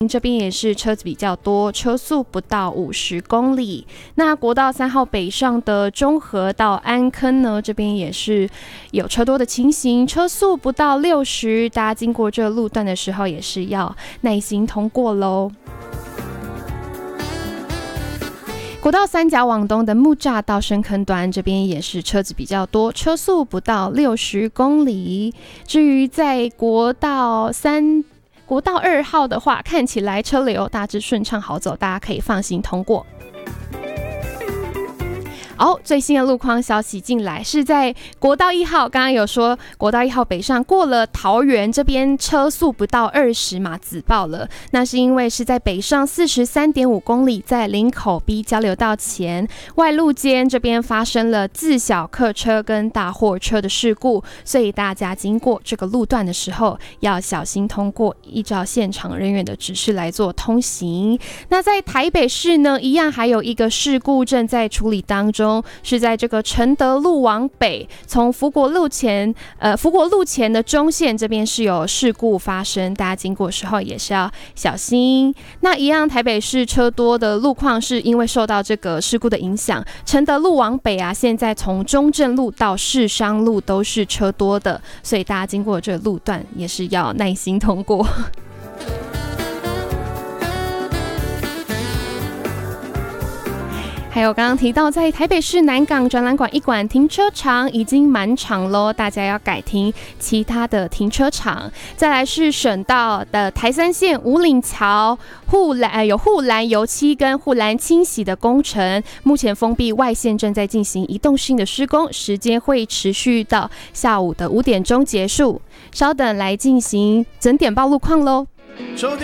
这边也是车子比较多，车速不到50公里。那国道3号北上的中和到安坑呢，这边也是有车多的情形，车速不到60，大家经过这个路段的时候也是要耐心通过咯。国道3甲往东的木栅到深坑段，这边也是车子比较多，车速不到60公里。至于在国道2号的话，看起来车流大致顺畅好走，大家可以放心通过。最新的路况消息进来，是在国道1号，刚刚有说国道1号北上过了桃园这边车速不到20嘛，自爆了。那是因为是在北上43.5公里，在林口 B 交流道前外路间这边发生了自小客车跟大货车的事故，所以大家经过这个路段的时候要小心通过，依照现场人员的指示来做通行。那在台北市呢，一样还有一个事故正在处理当中，是在这个承德路往北，从福国路前的中线这边是有事故发生，大家经过的时候也是要小心。那一样台北市车多的路况是因为受到这个事故的影响，承德路往北啊，现在从中正路到市商路都是车多的，所以大家经过这个路段也是要耐心通过。还有刚刚提到，在台北市南港展览馆一馆停车场已经满场咯，大家要改停其他的停车场。再来是省道的台三线五岭桥有护栏油漆跟护栏清洗的工程，目前封闭外线正在进行移动性的施工，时间会持续到下午的5点钟结束。稍等来进行整点报路况咯。